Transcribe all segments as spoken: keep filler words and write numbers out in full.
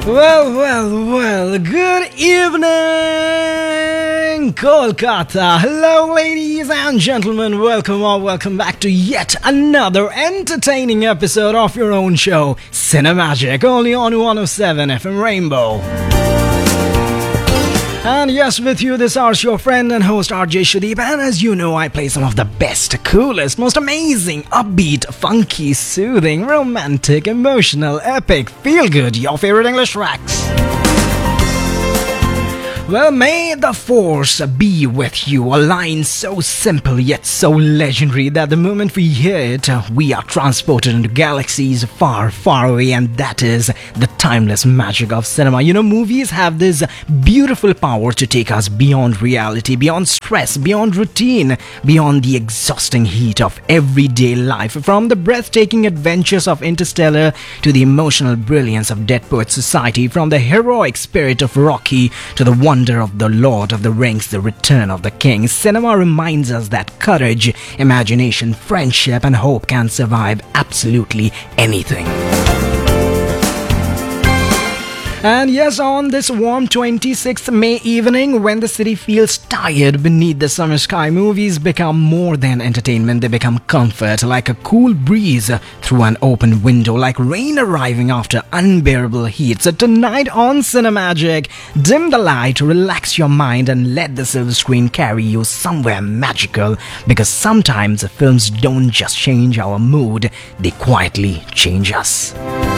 Well, well, well, good evening, Kolkata. Hello, ladies and gentlemen. Welcome or welcome back to yet another entertaining episode of your own show, Cinemagic, only on one oh seven F M Rainbow. And yes, with you this hour's your friend and host R J Shadeep, and as you know, I play some of the best, coolest, most amazing, upbeat, funky, soothing, romantic, emotional, epic, feel-good, your favorite English tracks. Well, may the force be with you, a line so simple yet so legendary that the moment we hear it, we are transported into galaxies far, far away, and that is the timeless magic of cinema. You know, movies have this beautiful power to take us beyond reality, beyond stress, beyond routine, beyond the exhausting heat of everyday life. From the breathtaking adventures of Interstellar to the emotional brilliance of Dead Poets Society, from the heroic spirit of Rocky to the wonder of the Lord of the Rings, The Return of the King, cinema reminds us that courage, imagination, friendship, and hope can survive absolutely anything. And yes, on this warm twenty-sixth May evening, when the city feels tired beneath the summer sky, movies become more than entertainment. They become comfort, like a cool breeze through an open window, like rain arriving after unbearable heat. So tonight on Cinemagic, dim the light, relax your mind, and let the silver screen carry you somewhere magical. Because sometimes films don't just change our mood, they quietly change us.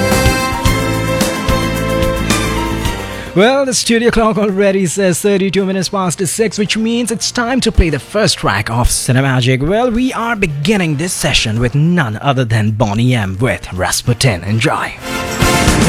Well, the studio clock already says thirty-two minutes past six, which means it's time to play the first track of Cinemagic. Well, we are beginning this session with none other than Boney M with Rasputin. Enjoy.